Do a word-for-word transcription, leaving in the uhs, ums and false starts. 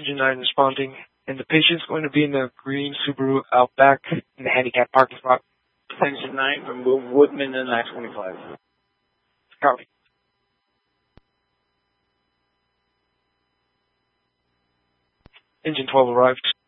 Engine nine responding. And the patient's going to be in the green Subaru Outback in the handicap parking spot. Engine nine from Woodman and nine twenty-five. Copy. Engine twelve arrived.